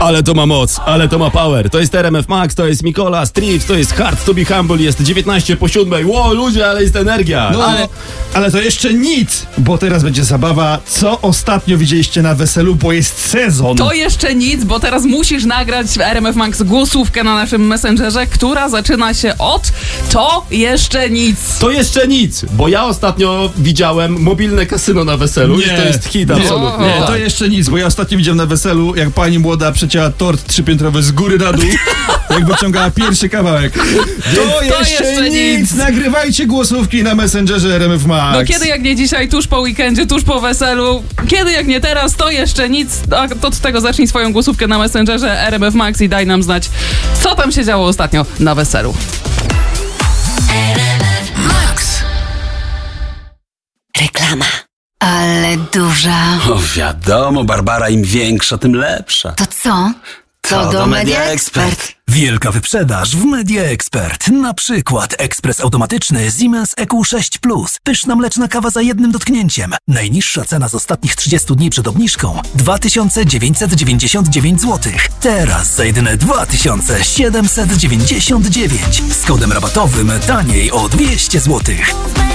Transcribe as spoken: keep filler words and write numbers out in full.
Ale to ma moc, ale to ma power. To jest R M F Max, to jest Mikola, Strix, to jest Hard to be Humble, jest dziewiętnaście po siódmej. Ło, ludzie, ale jest energia. No ale, ale to jeszcze nic, bo teraz będzie zabawa, co ostatnio widzieliście na weselu, bo jest sezon. To jeszcze nic, bo teraz musisz nagrać w R M F Max głosówkę na naszym Messengerze, która zaczyna się od to jeszcze nic. To jeszcze nic, bo ja ostatnio widziałem mobilne kasyno na weselu Nie. i to jest hit Nie, absolutnie. Nie, to Tak. jeszcze nic, bo ja ostatnio widziałem na weselu, jak pani młoda przecięła tort trzypiętrowy z góry na dół, jak wyciągała pierwszy kawałek. To, jeszcze, jeszcze nic. nic. Nagrywajcie głosówki na Messengerze R M F Max. No kiedy jak nie dzisiaj, tuż po weekendzie, tuż po weselu, kiedy jak nie teraz, to jeszcze nic. A to od tego zacznij swoją głosówkę na Messengerze R M F Max i daj nam znać, co tam się działo ostatnio na weselu. Max. Reklama. Ale duża. O wiadomo, Barbara, im większa, tym lepsza. To co? To do Media Expert. Wielka wyprzedaż w Media Expert. Na przykład ekspres automatyczny Siemens E Q sześć plus. Pyszna mleczna kawa za jednym dotknięciem. Najniższa cena z ostatnich trzydziestu dni przed obniżką dwa tysiące dziewięćset dziewięćdziesiąt dziewięć złotych. Teraz za jedyne dwa tysiące siedemset dziewięćdziesiąt dziewięć. Z kodem rabatowym taniej o dwieście złotych.